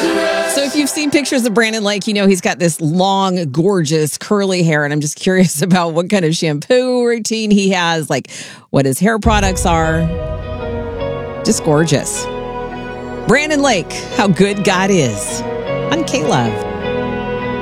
So if you've seen pictures of Brandon Lake, you know he's got this long, gorgeous, curly hair. And I'm just curious about what kind of shampoo routine he has, like what his hair products are. Just gorgeous. Brandon Lake, How Good God Is on K-Love.